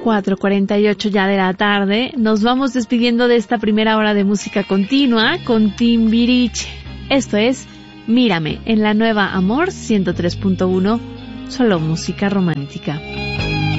4:48 ya de la tarde. Nos vamos despidiendo de esta primera hora de música continua con Timbiriche. Esto es Mírame en la nueva Amor 103.1, solo música romántica.